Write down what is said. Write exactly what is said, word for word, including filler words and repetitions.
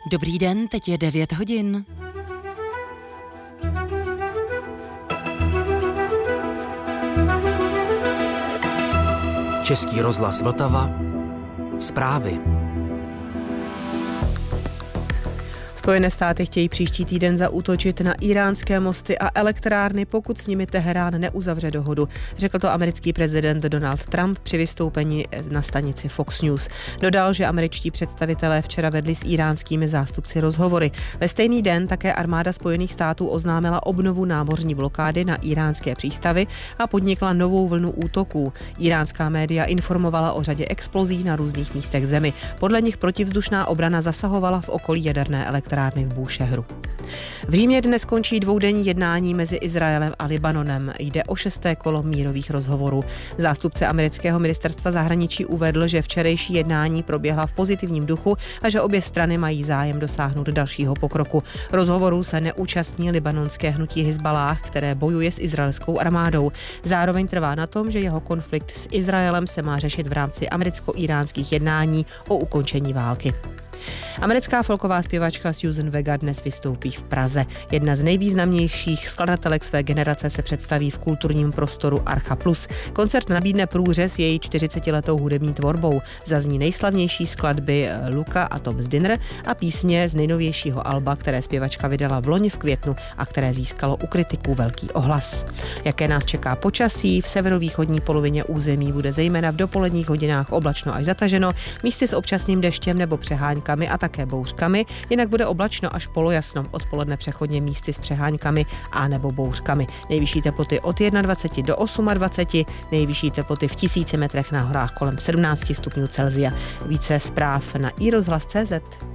Dobrý den, teď je devět hodin. Český rozhlas Vltava. Zprávy. Spojené státy chtějí příští týden zaútočit na íránské mosty a elektrárny, pokud s nimi Teherán neuzavře dohodu. Řekl to americký prezident Donald Trump při vystoupení na stanici Fox News. Dodal, že američtí představitelé včera vedli s íránskými zástupci rozhovory. Ve stejný den také armáda Spojených států oznámila obnovu námořní blokády na íránské přístavy a podnikla novou vlnu útoků. Iránská média informovala o řadě explozí na různých místech v zemi. Podle nich protivzdušná obrana zasahovala v okolí jaderné elektrárny v Búšehru. V Římě dnes končí dvoudenní jednání mezi Izraelem a Libanonem. Jde o šesté kolo mírových rozhovorů. Zástupce amerického ministerstva zahraničí uvedl, že včerejší jednání proběhla v pozitivním duchu a že obě strany mají zájem dosáhnout dalšího pokroku. Rozhovorů se neúčastní libanonské hnutí Hizballáh, které bojuje s izraelskou armádou. Zároveň trvá na tom, že jeho konflikt s Izraelem se má řešit v rámci americko-íránských jednání o ukončení války. Americká folková zpěvačka Suzanne Vega dnes vystoupí v Praze. Jedna z nejvýznamnějších skladatelek své generace se představí v kulturním prostoru Archa Plus. Koncert nabídne průřez její čtyřicetiletou hudební tvorbou. Zazní nejslavnější skladby Luka a Tom's Dinner a písně z nejnovějšího alba, které zpěvačka vydala v loni v květnu a které získalo u kritiků velký ohlas. Jaké nás čeká počasí? V severovýchodní polovině území bude zejména v dopoledních hodinách oblačno až zataženo, místy s občasným deštěm nebo přehánkou a také bouřkami, jinak bude oblačno až polojasno, odpoledne přechodně místy s přehánkami a nebo bouřkami. Nejvyšší teploty od dvacet jedna do dvacet osm, nejvyšší teploty v tisíci metrech na horách kolem sedmnáct stupňů Celsia. Více zpráv na i rozhlas tečka cé zet.